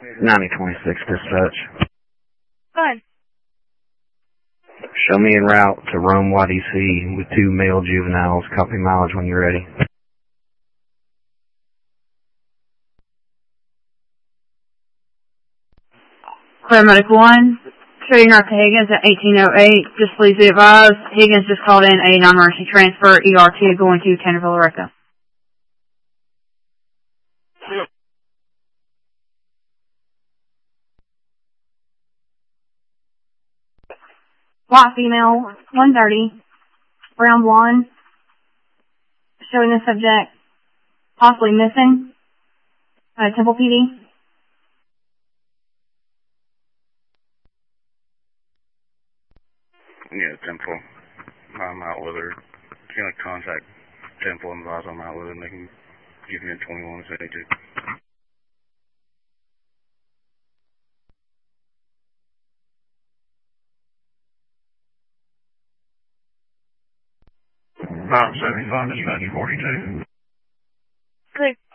9026 dispatch. Go ahead. Show me en route to Rome, YDC with 2 male juveniles. Copy mileage when you're ready. Paramedic 1, showing route to Higgins at 1808. Just please be advised, Higgins just called in a non-emergency transfer, ER2 going to Tannerville, Oreca. White female, 130, round 1, showing the subject possibly missing, Temple PD. Yeah, Temple. I'm out with her. If you want to contact Temple and advise I'm out with her, and they can give me a 21 if they need to. Bob 75 dispatch 42. Clear.